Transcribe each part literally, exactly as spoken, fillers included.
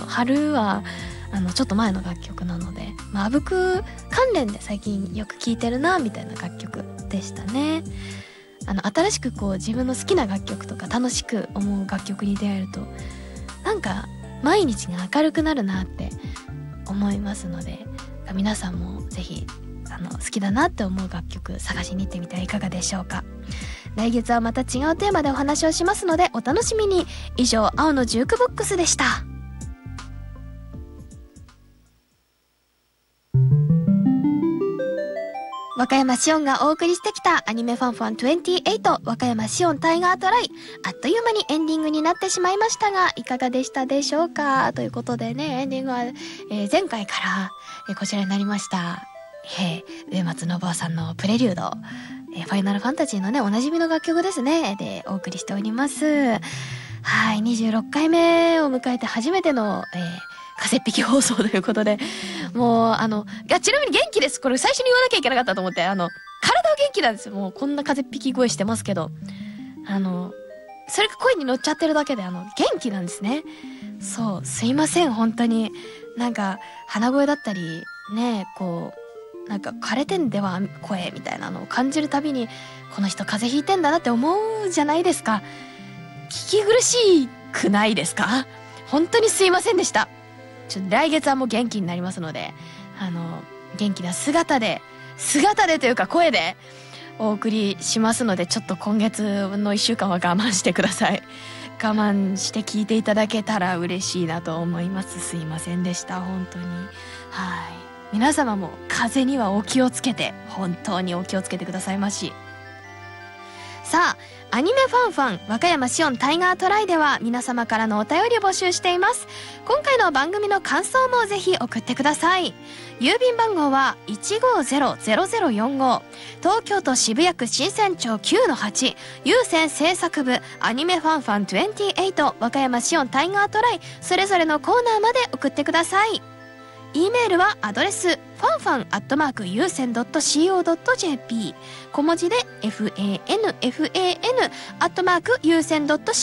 春はあのちょっと前の楽曲なので、まあ、あぶく関連で最近よく聴いてるなみたいな楽曲でしたね。あの新しくこう自分の好きな楽曲とか楽しく思う楽曲に出会えるとなんか毎日が明るくなるなって思いますので、皆さんもぜひあの好きだなって思う楽曲探しに行ってみてはいかがでしょうか。来月はまた違うテーマでお話をしますのでお楽しみに。以上、青のジュークボックスでした。和歌山シオンがお送りしてきたアニメファンファンにじゅうはち和歌山シオンタイガートライ、あっという間にエンディングになってしまいましたがいかがでしたでしょうか。ということでね、エンディングは、えー、前回から、えー、こちらになりました、えー、上松信夫さんのプレリュード、えー、ファイナルファンタジーのねおなじみの楽曲ですねでお送りしております。はい、にじゅうろっかいめを迎えて初めての、えー風邪っ引き放送ということで、もうあのいやちなみに元気です。これ最初に言わなきゃいけなかったと思って、あの体は元気なんですよ。もうこんな風邪っ引き声してますけど、あのそれが声に乗っちゃってるだけであの元気なんですね。そう、すいません本当に。なんか鼻声だったりね、こうなんか枯れてんでは声みたいなのを感じるたびにこの人風邪ひいてんだなって思うじゃないですか。聞き苦しくないですか。本当にすいませんでした。ちょっと来月はもう元気になりますので、あの元気な姿で姿でというか声でお送りしますので、ちょっと今月のいっしゅうかんは我慢してください。我慢して聞いていただけたら嬉しいなと思います。すいませんでした本当に。はい、皆様も風邪にはお気をつけて、本当にお気をつけてくださいまし。さあ、アニメファンファン和歌山シオンタイガートライでは皆様からのお便りを募集しています。今回の番組の感想もぜひ送ってください。郵便番号は いちごゼロゼロゼロよんご、 東京都渋谷区新鮮町 きゅうのはち、 有線制作部アニメファンファンにじゅうはち和歌山シオンタイガートライ、それぞれのコーナーまで送ってください。E メールはアドレスファンファンアットマーク有線 .co.jp、 小文字で ファンファン アットマーク有線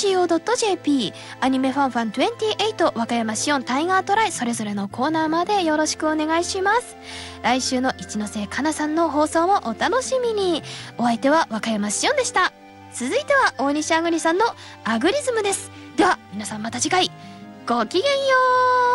.co.jp、 アニメファンファンにじゅうはち和歌山シオンタイガートライ、それぞれのコーナーまでよろしくお願いします。来週の一ノ瀬かなさんの放送もお楽しみに。お相手は和歌山シオンでした。続いては大西あぐりさんのアグリズムです。では皆さんまた次回ごきげんよう。